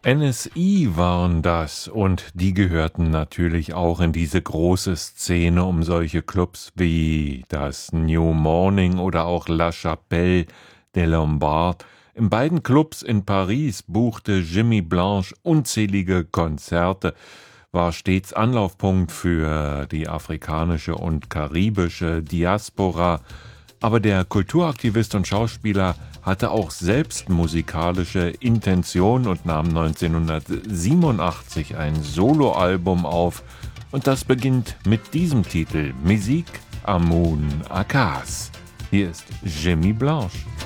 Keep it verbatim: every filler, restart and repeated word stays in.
N S I waren das und die gehörten natürlich auch in diese große Szene um solche Clubs wie das New Morning oder auch La Chapelle des Lombards. In beiden Clubs in Paris buchte Jimmy Blanche unzählige Konzerte, war stets Anlaufpunkt für die afrikanische und karibische Diaspora. Aber der Kulturaktivist und Schauspieler hatte auch selbst musikalische Intention und nahm neunzehnhundertsiebenundachtzig ein Soloalbum auf. Und das beginnt mit diesem Titel, Musique à mon Akas. Hier ist Jimmy Blanche.